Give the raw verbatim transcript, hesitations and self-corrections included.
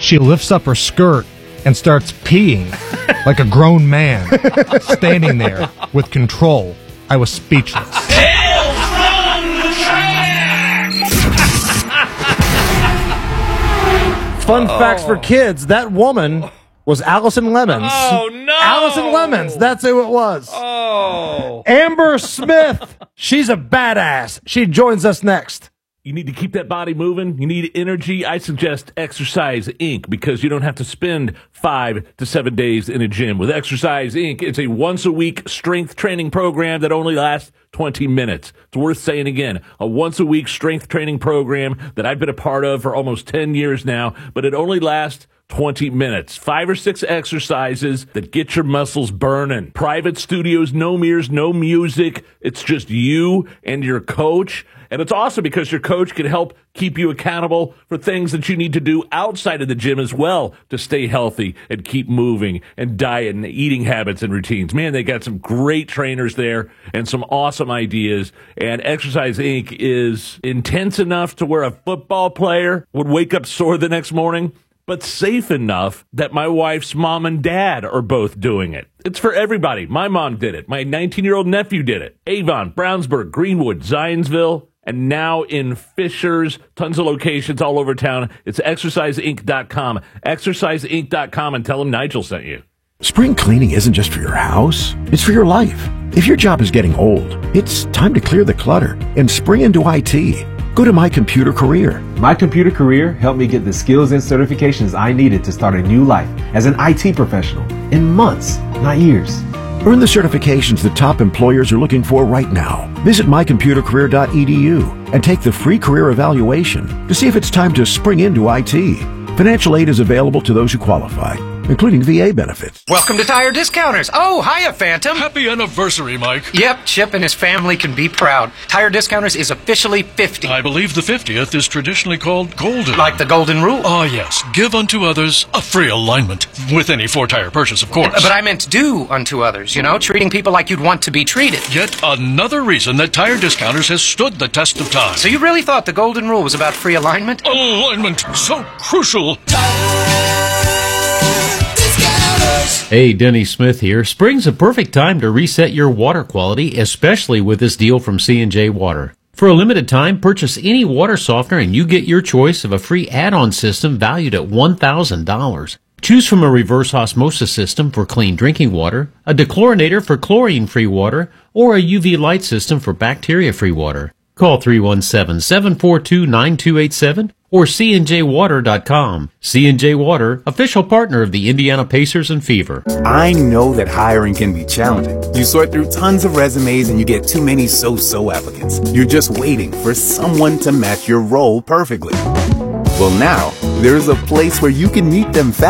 She lifts up her skirt and starts peeing like a grown man, standing there with control. I was speechless. Fun oh. facts for kids. That woman was Allison Lemons. Oh, no. Allison Lemons. That's who it was. Oh. Amber Smith. She's a badass. She joins us next. You need to keep that body moving. You need energy. I suggest Exercise Incorporated because you don't have to spend five to seven days in a gym. With Exercise Incorporated, it's a once-a-week strength training program that only lasts twenty minutes. It's worth saying again, a once-a-week strength training program that I've been a part of for almost ten years now, but it only lasts twenty minutes. Five or six exercises that get your muscles burning. Private studios, no mirrors, no music. It's just you and your coach. And it's awesome because your coach can help keep you accountable for things that you need to do outside of the gym as well to stay healthy and keep moving, and diet and eating habits and routines. Man, they got some great trainers there and some awesome ideas. And Exercise Incorporated is intense enough to where a football player would wake up sore the next morning, but safe enough that my wife's mom and dad are both doing it. It's for everybody. My mom did it. My nineteen-year-old nephew did it. Avon, Brownsburg, Greenwood, Zionsville, and now in Fishers, tons of locations all over town. It's exercise inc dot com. exercise inc dot com, and tell them Nigel sent you. Spring cleaning isn't just for your house, it's for your life. If your job is getting old, it's time to clear the clutter and spring into I T. Go to My Computer Career. My Computer Career helped me get the skills and certifications I needed to start a new life as an I T professional in months, not years. Earn the certifications that top employers are looking for right now. Visit my computer career dot e d u and take the free career evaluation to see if it's time to spring into I T. Financial aid is available to those who qualify, including V A benefits. Welcome to Tire Discounters. Oh, hiya, Phantom. Happy anniversary, Mike. Yep, Chip and his family can be proud. Tire Discounters is officially fifty. I believe the fiftieth is traditionally called golden. Like the golden rule? Ah, yes. Give unto others a free alignment. With any four-tire purchase, of course. But I meant do unto others, you know, treating people like you'd want to be treated. Yet another reason that Tire Discounters has stood the test of time. So you really thought the golden rule was about free alignment? Alignment, so crucial. Hey, Denny Smith here. Spring's a perfect time to reset your water quality, especially with this deal from C and J Water. For a limited time, purchase any water softener and you get your choice of a free add-on system valued at one thousand dollars. Choose from a reverse osmosis system for clean drinking water, a dechlorinator for chlorine-free water, or a U V light system for bacteria-free water. Call three one seven, seven four two, nine two eight seven or c n j water dot com. C and J Water, official partner of the Indiana Pacers and Fever. I know that hiring can be challenging. You sort through tons of resumes and you get too many so-so applicants. You're just waiting for someone to match your role perfectly. Well, now, there's a place where you can meet them fast.